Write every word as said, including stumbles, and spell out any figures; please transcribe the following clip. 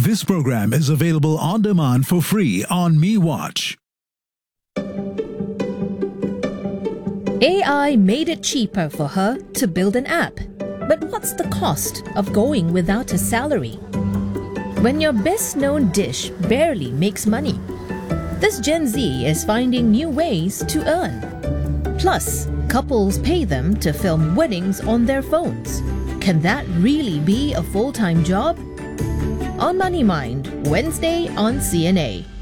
This program is available on demand for free on MeWatch. A I made it cheaper for her to build an app. But what's the cost of going without a salary? When your best-known dish barely makes money, this Gen Z is finding new ways to earn. Plus, couples pay them to film weddings on their phones. Can that really be a full-time job? On Money Mind, Wednesday on C N A.